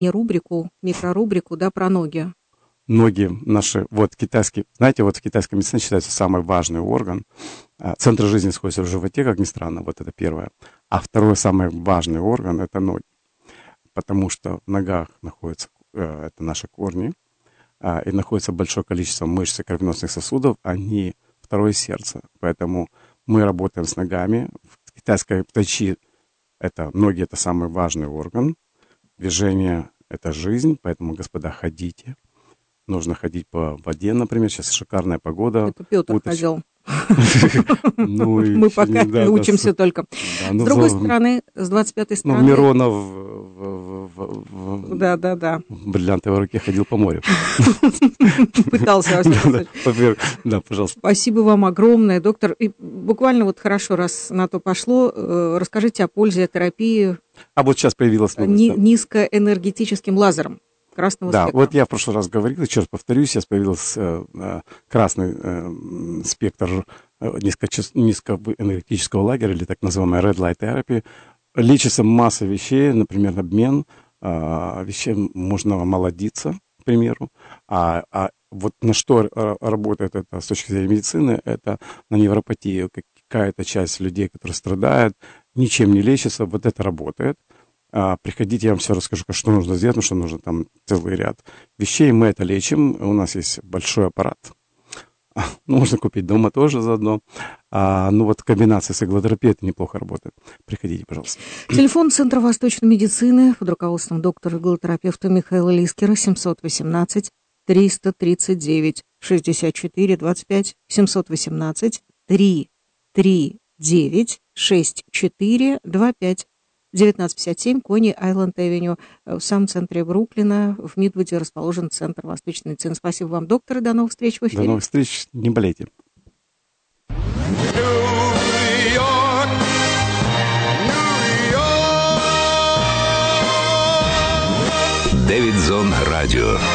рубрику, микрорубрику, да, про ноги. Ноги наши, вот китайский, знаете, вот в китайской медицине считается самый важный орган. Центр жизни находится в животе, как ни странно, вот это первое. А второй самый важный орган – это ноги. Потому что в ногах находятся это наши корни, и находится большое количество мышц и кровеносных сосудов, они второе сердце. Поэтому мы работаем с ногами. В китайской тайчи ноги – это самый важный орган. Движение – это жизнь, поэтому, господа, ходите. Нужно ходить по воде, например. Сейчас шикарная погода. Это Петр ходил. Мы Мы пока учимся только. С другой стороны, с 25-й стороны... Миронов Да. в бриллиантовой руке ходил по морю. Пытался. Да, пожалуйста. Спасибо вам огромное, доктор. И буквально вот хорошо, раз на то пошло, расскажите о пользе терапии вот сейчас появилась новость. Низкоэнергетическим лазером красного спектра. Да, вот я в прошлый раз говорил, еще раз повторюсь, сейчас появился красный спектр низкоэнергетического лагеря, или так называемая Red Light Therapy. Лечится масса вещей, например, обмен вещей, можно омолодиться, к примеру. Вот на что работает это с точки зрения медицины, это на невропатию. Какая-то часть людей, которые страдают, ничем не лечится, вот это работает. Приходите, я вам все расскажу, что нужно сделать, потому что нужно там целый ряд вещей. Мы это лечим. У нас есть большой аппарат. Можно купить дома тоже заодно. Вот комбинация с иглотерапией это неплохо работает. Приходите, пожалуйста. Телефон Центра восточной медицины под руководством доктора-иглотерапевта Михаила Лискера 718-339-64-25, 718-339-64-25. 1957, Кони Айленд-Эвеню, в самом центре Бруклина, в Мидвуде расположен Центр восточной медицины. Спасибо вам, доктор, и до новых встреч в эфире. До новых встреч, не болейте. Дэвид Зон Радио.